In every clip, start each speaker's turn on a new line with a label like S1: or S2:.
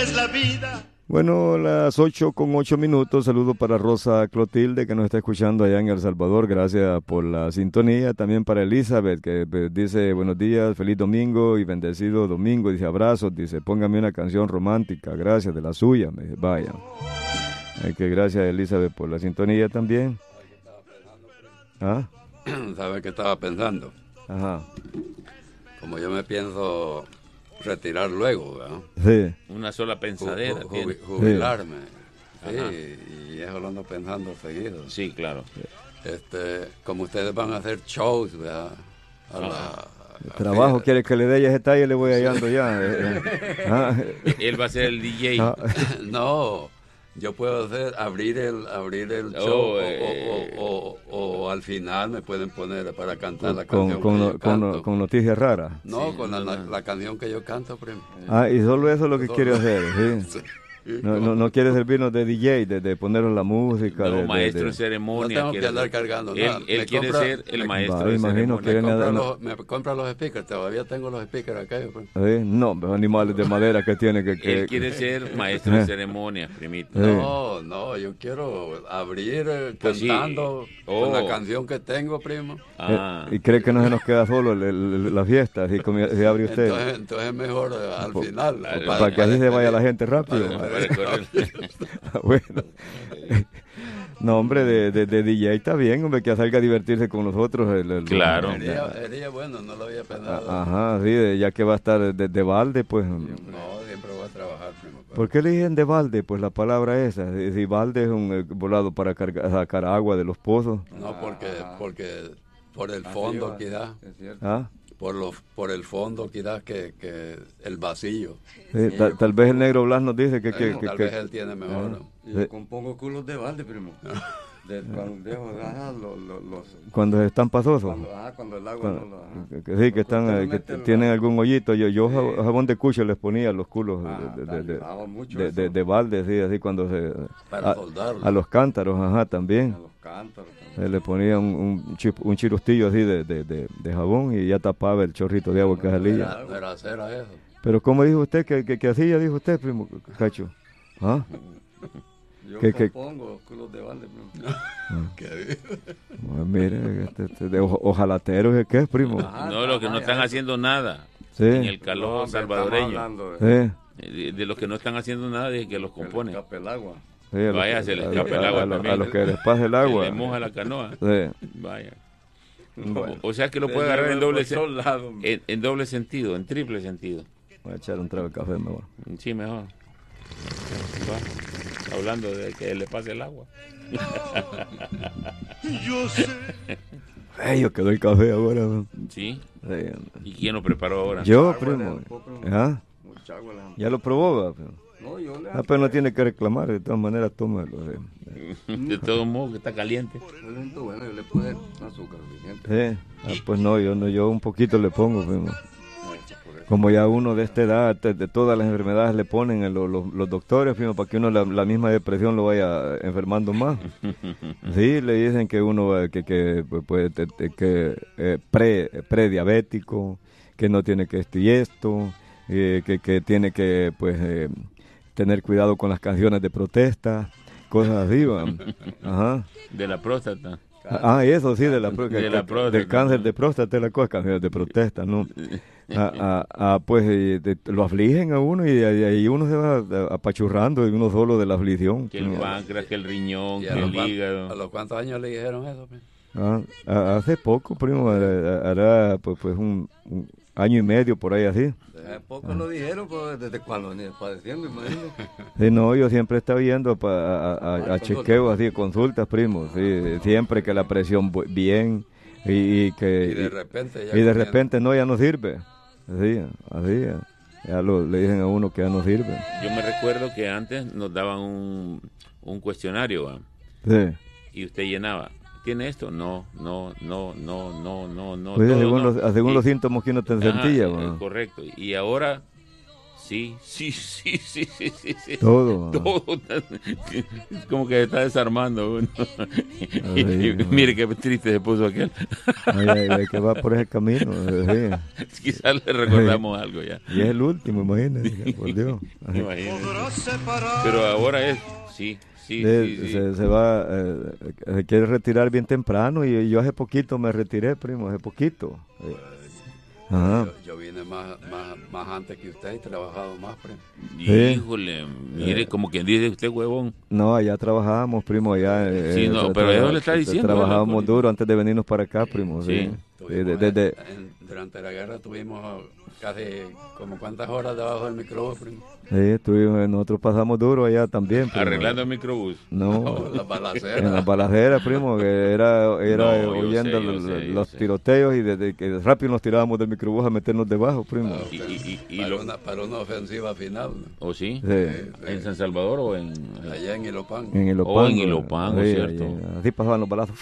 S1: Es la vida.
S2: Bueno, las 8:08. Saludo para Rosa Clotilde, que nos está escuchando allá en El Salvador. Gracias por la sintonía. También para Elizabeth, que dice buenos días, feliz domingo y bendecido domingo. Dice abrazos, dice póngame una canción romántica. Gracias, de la suya. Me dice, vaya. Que gracias, Elizabeth, por la sintonía también. ¿Ah?
S3: ¿Sabe qué estaba pensando?
S2: Ajá.
S3: Como yo me pienso retirar luego, ¿verdad?
S2: Sí.
S4: Una sola pensadera.
S3: Jubilarme. Sí,
S4: Ajá.
S3: y eso lo ando pensando seguido.
S4: Sí, claro.
S3: Como ustedes van a hacer shows, ¿verdad?
S2: Trabajo, quiere que le dé ese detalle, le voy hallando ya.
S4: Él va a ser el DJ.
S3: No, yo puedo abrir el show o al final me pueden poner para cantar la canción que yo canto.
S2: Con noticias raras.
S3: No, con la canción que yo canto primero.
S2: Y solo eso es lo que quiere hacer, ¿sí? No quiere servirnos de DJ, de ponernos la música.
S4: No, maestro de ceremonia.
S3: No tengo que andar cargando nada.
S4: Él quiere ser el maestro de
S3: ceremonia. Me compra los speakers, todavía tengo los speakers acá. Pues.
S2: No, animales de madera que tiene que...
S4: Él quiere ser maestro de ceremonia, primito.
S3: No, yo quiero abrir cantando con la canción que tengo, primo.
S2: ¿Y cree que no se nos queda solo la fiesta si abre usted?
S3: Entonces es mejor al final.
S2: Para que así se vaya la gente rápido. Bueno. No, hombre, de DJ está bien, hombre, que salga a divertirse con nosotros.
S4: Claro.
S3: Sería bueno, no lo había pensado.
S2: Ajá, sí, ya que va a estar de balde, pues.
S3: No, siempre voy a trabajar, primo.
S2: ¿Por qué le dicen de balde? Pues la palabra esa. Si balde es un volado para sacar agua de los pozos.
S3: No, porque por el fondo quizás.
S2: ¿Ah?
S3: Por el fondo quizás que el vacío.
S2: Sí, tal vez el negro Blas nos dice que
S3: tal vez él tiene mejor. ¿No?
S5: Yo compongo culos de balde, primo.
S2: Cuando están pasosos.
S5: Cuando el agua
S2: sí, que están que tienen algún hoyito. Yo jabón de cucho les ponía los culos de balde, sí, así cuando
S3: para soldarlo.
S2: A los cántaros, ajá, también.
S5: A los cántaros.
S2: Le ponía un chirustillo así de jabón y ya tapaba el chorrito de agua que salía.
S3: Era cera eso.
S2: Pero ¿cómo dijo usted que hacía, dijo usted, primo Cacho? ¿Ah?
S5: Yo compongo culos de balde, primo.
S2: Mire, de ojalateros, ¿qué es, primo?
S4: No, los que no están haciendo nada.
S2: Sí.
S4: En el calor salvadoreño. De los que no están haciendo nada, de que los componen.
S2: Sí,
S4: vaya, se les escapa el agua también.
S2: A los que les pase el agua.
S4: Se les moja la canoa.
S2: Sí.
S4: Vaya. Bueno. O sea que lo puede agarrar en doble sentido, en triple sentido.
S2: Voy a echar un trago de café mejor.
S4: Sí, mejor. Va. Hablando de que le pase el agua.
S1: Yo sé.
S2: Yo quedó el café ahora.
S4: Sí. ¿Y quién lo preparó ahora?
S2: Yo, primo. ¿Ya lo probó?
S5: No,
S2: pero no tiene que reclamar, de todas maneras, tómalo.
S4: De todos modos, que está caliente.
S5: Bueno, yo le puse azúcar suficiente.
S2: Pues no, yo un poquito le pongo, primo. Como ya uno de esta edad, de todas las enfermedades le ponen los doctores, primo, para que uno la misma depresión lo vaya enfermando más. Sí, le dicen que uno prediabético, que no tiene que esto y esto, que tiene que tener cuidado con las canciones de protesta, cosas así, ajá.
S4: De la próstata.
S2: Eso sí, de la próstata. Del cáncer de próstata es la cosa, canciones de protesta, ¿no? Lo afligen a uno y uno se va apachurrando y uno solo de la aflicción.
S4: Que el páncreas, que el riñón, que el hígado.
S3: ¿A los cuántos años le dijeron eso?
S2: Hace poco, primo, hará pues un año y medio por ahí así.
S5: Hace poco lo dijeron, pues desde cuando venía padeciendo, imagínate.
S2: Sí, no, yo siempre estaba yendo a chequeos así, consultas, primo, sí, siempre que la presión bien y de repente ya no sirve. Así, ya le dicen a uno que ya no sirve.
S4: Yo me recuerdo que antes nos daban un cuestionario, ¿va?
S2: Sí.
S4: Y usted llenaba. ¿Tiene esto? No.
S2: Pues según los síntomas que uno te sentía.
S4: Correcto. Y ahora, Sí.
S2: Todo.
S4: Como que está desarmando uno. Y mire qué triste se puso aquel.
S2: Ay, que va por ese camino.
S4: Quizás le recordamos algo ya.
S2: Y es el último, imagínate, por Dios.
S4: Pero ahora es, sí.
S2: Se va, se quiere retirar bien temprano y yo hace poquito me retiré, primo, hace poquito.
S3: Yo vine más antes que usted y he trabajado más, primo.
S4: Híjole, mire, como quien dice usted, huevón.
S2: No, allá trabajábamos, primo, allá.
S4: Sí, no, pero eso le está diciendo.
S2: Trabajábamos duro antes de venirnos para acá, primo. Sí.
S3: Durante la guerra tuvimos casi como cuántas horas debajo del microbús, primo.
S2: Sí, nosotros pasamos duro allá también, primo.
S4: Arreglando el microbús.
S2: No,
S3: las balaceras.
S2: En las balaceras, primo, que era oyendo los tiroteos y desde que rápido nos tirábamos del microbús a meternos debajo, primo.
S3: Para una ofensiva final, ¿no?
S4: ¿O sí?
S2: Sí.
S4: ¿En San Salvador o en...?
S3: Allá en Ilopango.
S2: En Ilopango.
S4: En Ilopango, cierto.
S2: Así pasaban los balazos.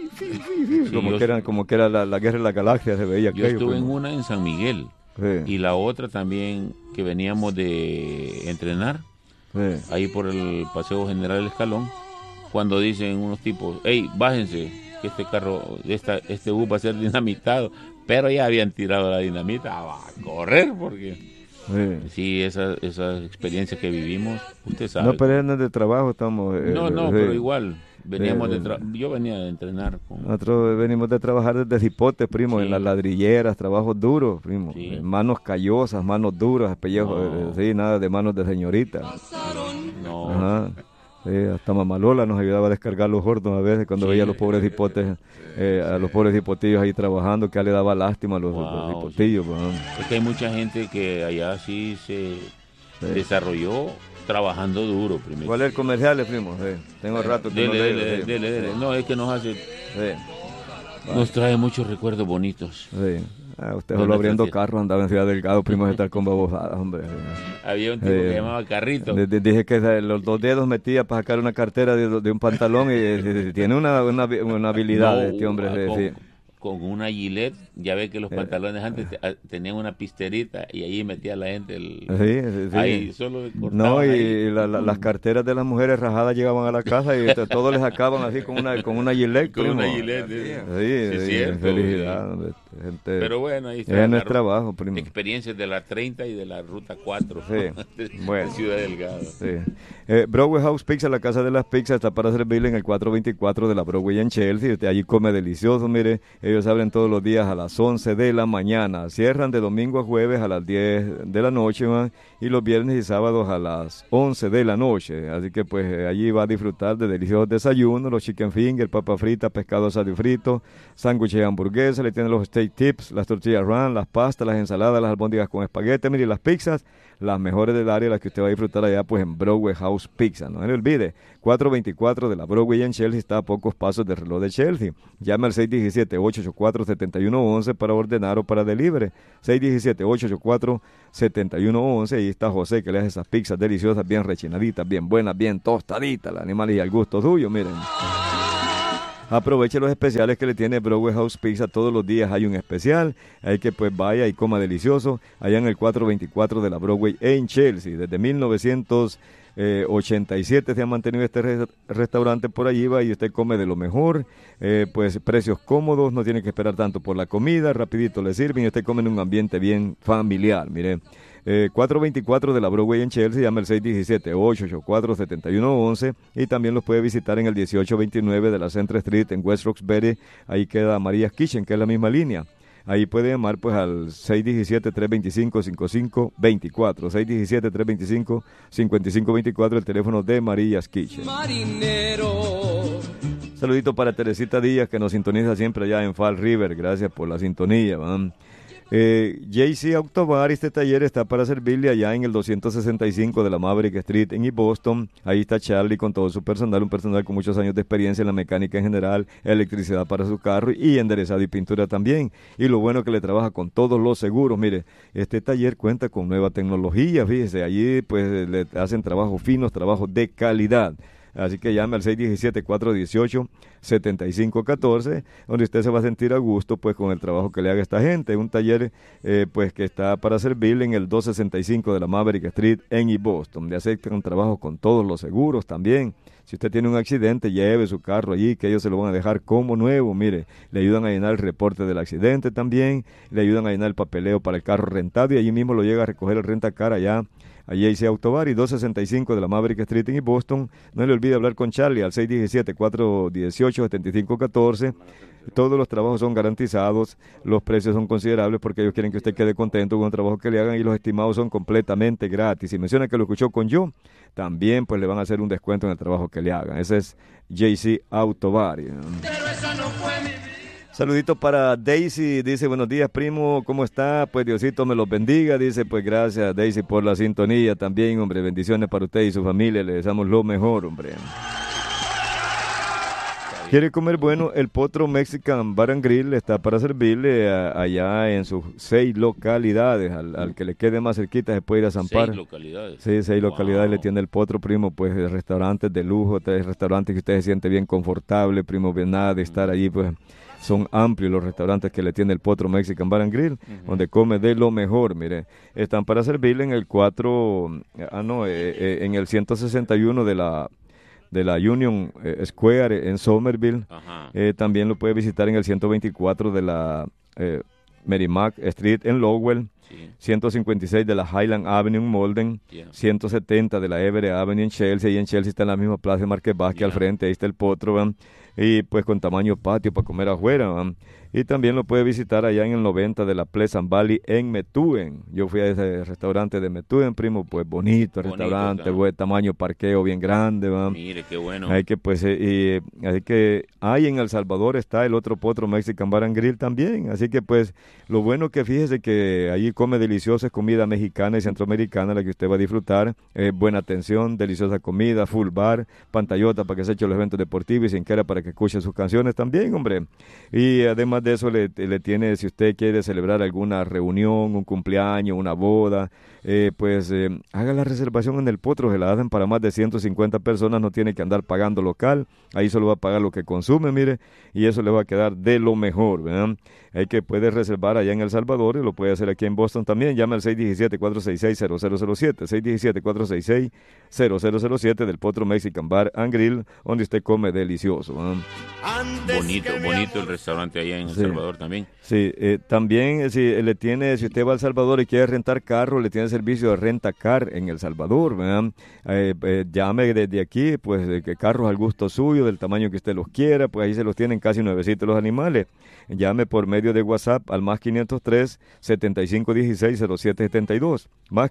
S2: Como que era la guerra de la galaxia, se veía aquello.
S4: Yo estuve en una en San Miguel.
S2: Sí.
S4: Y la otra también que veníamos de entrenar, ahí por el Paseo General Escalón, cuando dicen unos tipos, hey, bájense, que este carro, este bus va a ser dinamitado, pero ya habían tirado la dinamita, va a correr, porque sí, esas experiencias que vivimos, usted sabe.
S2: No, pero no es de trabajo, estamos...
S4: pero igual... yo venía de entrenar.
S2: Nosotros venimos de trabajar desde cipotes, primo, en las ladrilleras, trabajos duros, primo. Manos callosas, manos duras, pellejos, nada de manos de señorita.
S4: No.
S2: Ajá. Sí, hasta Mamalola nos ayudaba a descargar los gordos a veces cuando veía a los pobres cipotes, a los pobres cipotillos ahí trabajando, que le daba lástima a los cipotillos.
S4: Sí. Es que hay mucha gente que allá sí se desarrolló trabajando duro primero.
S2: ¿Cuál es el comercial, primo? Tengo rato que
S4: dele. No, es que nos hace... Nos trae muchos recuerdos bonitos.
S2: Sí. Usted solo abriendo carros, andaba en Ciudad Delgado, primo, de estar con babosadas, hombre.
S4: Había un tipo que se llamaba Carrito.
S2: Dije que los 2 dedos metía para sacar una cartera de un pantalón y tiene una habilidad este hombre.
S4: Con una gilet, ya ve que los pantalones antes tenían una pisterita y ahí metía la gente ahí solo cortaban.
S2: No, y las carteras de las mujeres rajadas llegaban a la casa y todos les sacaban así con una gilet.
S4: Con una gilet.
S2: Sí,
S4: cierto.
S2: Felicidad, gente.
S4: Pero bueno, ahí está.
S2: Es nuestro trabajo, primo.
S4: Experiencias de la 30 y de la ruta 4.
S2: Bueno.
S4: Ciudad Delgado.
S2: Broadway House Pizza, la casa de las pizzas, está para servirle en el 424 de la Broadway en Chelsea. Usted allí come delicioso, mire. Ellos abren todos los días a las 11 de la mañana. Cierran de domingo a jueves a las 10 de la noche, y los viernes y sábados a las 11 de la noche. Así que pues allí va a disfrutar de deliciosos desayunos, los chicken fingers, papa frita, pescado asado y frito, sándwiches y hamburguesas, le tienen los steak tips, las tortillas run, las pastas, las ensaladas, las albóndigas con espagueti, mire, las pizzas, las mejores del área, las que usted va a disfrutar allá pues en Broadway House Pizza. No se le olvide, 424 de la Broadway en Chelsea, está a pocos pasos del reloj de Chelsea. Llame al 617-884-7111 para ordenar o para delivery. 617-884-7111. Ahí está José, que le hace esas pizzas deliciosas, bien rechinaditas, bien buenas, bien tostaditas, las animales y al gusto suyo, miren. Aproveche los especiales que le tiene Broadway House Pizza. Todos los días hay un especial. Hay que pues vaya y coma delicioso allá en el 424 de la Broadway en Chelsea. Desde 1987 se ha mantenido este restaurante por allí, va, y usted come de lo mejor. Pues precios cómodos, no tiene que esperar tanto por la comida. Rapidito le sirven y usted come en un ambiente bien familiar. Mire. 424 de la Broadway en Chelsea, llama al 617-884-7111 y también los puede visitar en el 1829 de la Central Street en West Roxbury. Ahí queda Maria's Kitchen, que es la misma línea. Ahí puede llamar pues al 617-325-5524, 617-325-5524, el teléfono de Maria's Kitchen. Marinero. Saludito para Teresita Díaz, que nos sintoniza siempre allá en Fall River. Gracias por la sintonía, man. JC Autobar, este taller está para servirle allá en el 265 de la Maverick Street en East Boston. Ahí está Charlie con todo su personal, un personal con muchos años de experiencia en la mecánica en general, electricidad para su carro y enderezado y pintura también. Y lo bueno que le trabaja con todos los seguros. Mire, este taller cuenta con nueva tecnología, fíjese, allí pues le hacen trabajos finos, trabajos de calidad. Así que llame al 617-418-7514, donde usted se va a sentir a gusto pues con el trabajo que le haga esta gente. Un taller pues que está para servirle en el 265 de la Maverick Street en East Boston. Le aceptan trabajo con todos los seguros también. Si usted tiene un accidente, lleve su carro allí, que ellos se lo van a dejar como nuevo. Mire, le ayudan a llenar el reporte del accidente también, le ayudan a llenar el papeleo para el carro rentado y allí mismo lo llega a recoger el rentacar allá. Allí hay Autobar y 265 de la Maverick Street en Boston. No le olvide hablar con Charlie al 617-418-7514. Todos los trabajos son garantizados, los precios son considerables porque ellos quieren que usted quede contento con el trabajo que le hagan y los estimados son completamente gratis. Si menciona que lo escuchó con yo, también pues le van a hacer un descuento en el trabajo que le hagan. Ese es JC Autobar. Saludito para Daisy, dice, buenos días primo, ¿cómo está? Pues Diosito me los bendiga, dice, pues gracias Daisy por la sintonía también, hombre, bendiciones para usted y su familia, le deseamos lo mejor, hombre. ¿Quiere comer bueno? El Potro Mexican Bar and Grill está para servirle allá en sus 6 localidades, al que le quede más cerquita se puede ir a Zampar.
S4: 6 localidades.
S2: Sí, 6 localidades le tiene el Potro, primo, pues restaurantes de lujo, 3 restaurantes que usted se siente bien confortable, primo, bien nada de estar allí, pues. Son amplios los restaurantes que le tiene el Potro Mexican Bar and Grill, donde come de lo mejor, mire. Están para servirle en el en el 161 de la Union Square en Somerville. También lo puede visitar en el 124 de la Merrimack Street en Lowell. 156 de la Highland Avenue en Malden, 170 de la Everett Avenue en Chelsea, y en Chelsea está en la misma plaza de Marqués Vázquez al frente, ahí está el Potro, ¿van? Y pues con tamaño patio para comer afuera, ¿van? Y también lo puede visitar allá en el 90 de la Pleasant Valley en Methuen. Yo fui a ese restaurante de Methuen, primo, pues bonito restaurante, buen tamaño parqueo bien grande, ¿va?
S4: Mire, qué bueno.
S2: Hay que pues, así que ahí en El Salvador está el otro Potro Mexican Bar and Grill también, así que pues lo bueno que fíjese que allí come deliciosa comida mexicana y centroamericana, la que usted va a disfrutar, buena atención, deliciosa comida, full bar, pantallota para que se eche los eventos deportivos y sin que era para que escuche sus canciones también, hombre. Y además de eso le tiene, si usted quiere celebrar alguna reunión, un cumpleaños, una boda, haga la reservación en el Potro, se la hacen para más de 150 personas, no tiene que andar pagando local, ahí solo va a pagar lo que consume, mire, y eso le va a quedar de lo mejor, ¿verdad? Hay que puede reservar allá en El Salvador y lo puede hacer aquí en Boston también. Llame al 617-466-0007, 617-466-0007 del Potro Mexican Bar and Grill, donde usted come delicioso, ¿verdad?
S4: Bonito el restaurante allá en El Salvador también.
S2: Sí, también si usted va a El Salvador y quiere rentar carro, le tiene servicio de renta car en El Salvador, ¿verdad? Llame desde aquí, pues que carros al gusto suyo, del tamaño que usted los quiera, pues ahí se los tienen casi nuevecitos los animales. Llame por medio de WhatsApp al más 503-7516-0772, más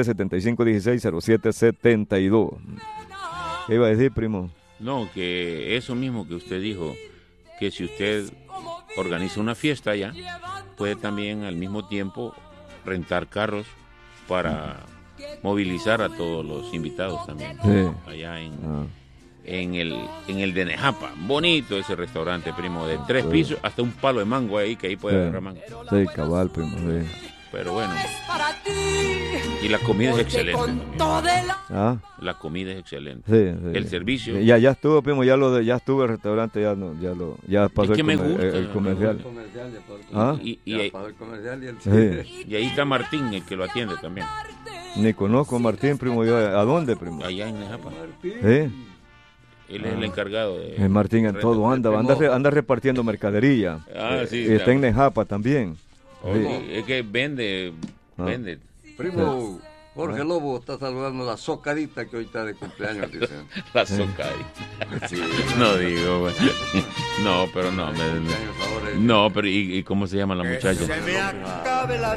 S2: 503-7516-0772. ¿Qué iba a decir, primo?
S4: No, que eso mismo que usted dijo, que si usted organiza una fiesta allá, puede también al mismo tiempo rentar carros para movilizar a todos los invitados también, allá en el de Nejapa. Bonito ese restaurante, primo, de 3 pisos, hasta un palo de mango ahí, que ahí puede agarrar mango.
S2: Sí, cabal, primo, sí.
S4: Pero bueno, y la comida es excelente. La comida es excelente.
S2: Sí.
S4: El servicio.
S2: Ya estuvo, primo, ya estuvo el restaurante, ya pasó el comercial.
S4: Y ahí está Martín, el que lo atiende también.
S2: Ni conozco a Martín, primo. ¿A dónde, primo?
S4: Allá en Nejapa.
S2: ¿Sí?
S4: Él es el encargado de...
S2: Martín en todo anda repartiendo mercadería.
S4: Sí.
S2: Y está en Nejapa también.
S4: Es que vende.
S5: Primo, Jorge Lobo está saludando la socadita que hoy está de cumpleaños. Dicen.
S4: La socadita. Sí. No digo, güey. No, pero no. No, pero ¿y cómo se llama la muchacha?
S1: Se me acabe la